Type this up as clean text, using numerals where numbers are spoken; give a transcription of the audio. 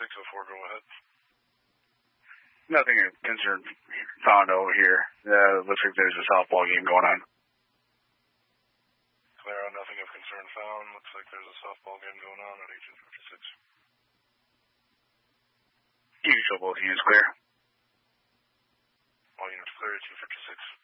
604, go ahead. Nothing of concern found over here. Looks like there's a softball game going on. Clara, nothing of concern found. Looks like there's a softball game going on at 1856. You can show both units clear. All units clear, 1856.